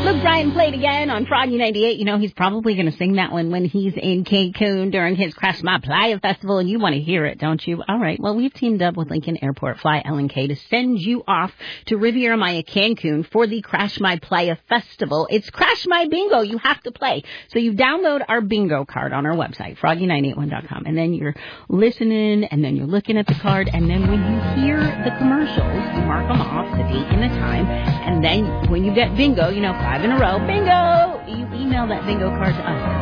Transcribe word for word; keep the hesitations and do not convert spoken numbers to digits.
Luke Bryan played again on Froggy ninety-eight. You know, he's probably going to sing that one when he's in Cancun during his Crash My Playa Festival, and you want to hear it, don't you? All right, well, we've teamed up with Lincoln Airport Fly L and K to send you off to Riviera Maya Cancun for the Crash My Playa Festival. It's Crash My Bingo. You have to play. So you download our bingo card on our website, froggy nine eight one dot com, and then you're listening, and then you're looking at the card, and then when you hear the commercials, you mark them off, the date and the time, and then when you get bingo, you know, five in a row, bingo, you email that bingo card to us.